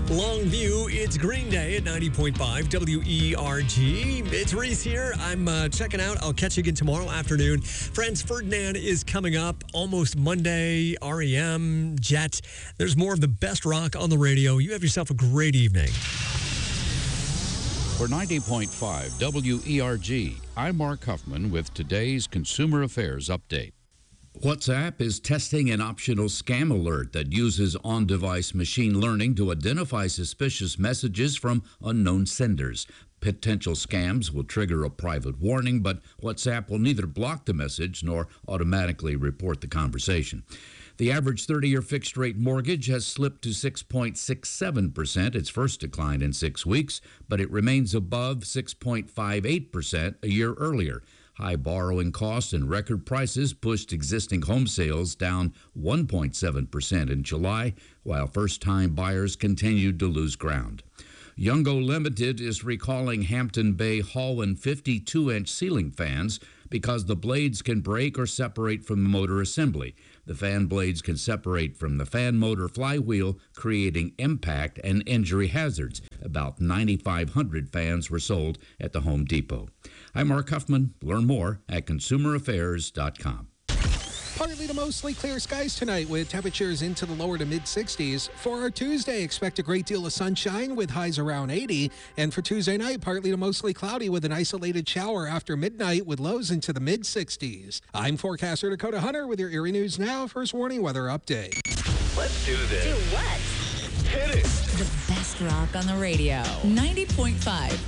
Longview, it's Green Day at 90.5 WERG. It's Reese here. I'm checking out. I'll catch you again tomorrow afternoon. Franz Ferdinand is coming up. Almost Monday, REM, Jet. There's more of the best rock on the radio. You have yourself a great evening. For 90.5 WERG, I'm Mark Huffman with today's Consumer Affairs Update. WhatsApp is testing an optional scam alert that uses on-device machine learning to identify suspicious messages from unknown senders. Potential scams will trigger a private warning, but WhatsApp will neither block the message nor automatically report the conversation. The average 30-year fixed-rate mortgage has slipped to 6.67%, its first decline in 6 weeks, but it remains above 6.58% a year earlier. High borrowing costs and record prices pushed existing home sales down 1.7% in July, while first-time buyers continued to lose ground. Youngo Limited is recalling Hampton Bay Holland 52-inch ceiling fans because the blades can break or separate from the motor assembly. The fan blades can separate from the fan motor flywheel, creating impact and injury hazards. About 9,500 fans were sold at the Home Depot. I'm Mark Huffman. Learn more at consumeraffairs.com. Partly to mostly clear skies tonight with temperatures into the lower to mid-60s. For our Tuesday, expect a great deal of sunshine with highs around 80. And for Tuesday night, partly to mostly cloudy with an isolated shower after midnight with lows into the mid-60s. I'm forecaster Dakota Hunter with your Erie News Now First Warning Weather Update. Let's do this. Do what? Hit it. The best rock on the radio. 90.5